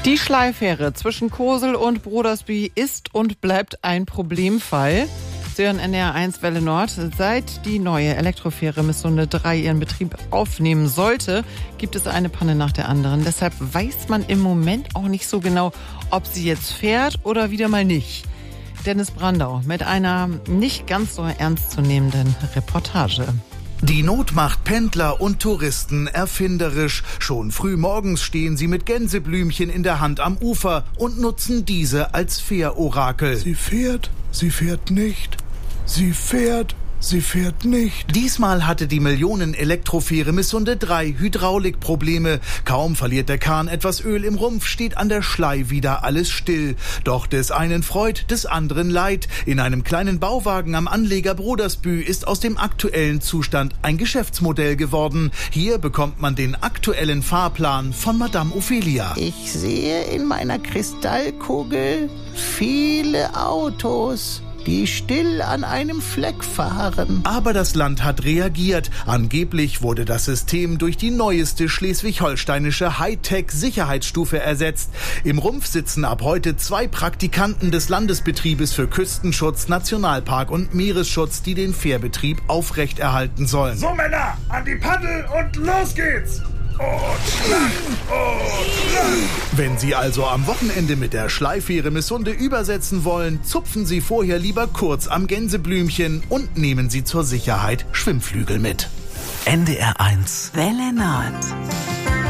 Die Schleifähre zwischen Kosel und Brodersby ist und bleibt ein Problemfall. Sie hören NDR1 Welle Nord. Seit die neue Elektrofähre Missunde 3 ihren Betrieb aufnehmen sollte, gibt es eine Panne nach der anderen. Deshalb weiß man im Moment auch nicht so genau, ob sie jetzt fährt oder wieder mal nicht. Dennis Brandau mit einer nicht ganz so ernstzunehmenden Reportage. Die Not macht Pendler und Touristen erfinderisch. Schon früh morgens stehen sie mit Gänseblümchen in der Hand am Ufer und nutzen diese als Fährorakel. Sie fährt nicht. Sie fährt nicht. Diesmal hatte die Millionen-Elektrofähre Missunde 3 Hydraulikprobleme. Kaum verliert der Kahn etwas Öl im Rumpf, steht an der Schlei wieder alles still. Doch des einen Freud, des anderen Leid. In einem kleinen Bauwagen am Anleger Brodersby ist aus dem aktuellen Zustand ein Geschäftsmodell geworden. Hier bekommt man den aktuellen Fahrplan von Madame Ophelia. Ich sehe in meiner Kristallkugel viele Autos, die still an einem Fleck fahren. Aber das Land hat reagiert. Angeblich wurde das System durch die neueste schleswig-holsteinische Hightech-Sicherheitsstufe ersetzt. Im Rumpf sitzen ab heute 2 Praktikanten des Landesbetriebes für Küstenschutz, Nationalpark und Meeresschutz, die den Fährbetrieb aufrechterhalten sollen. So Männer, an die Paddel und los geht's! Und lang. Wenn Sie also am Wochenende mit der Schleifähre Missunde übersetzen wollen, zupfen Sie vorher lieber kurz am Gänseblümchen und nehmen Sie zur Sicherheit Schwimmflügel mit. NDR1 Welle Nord.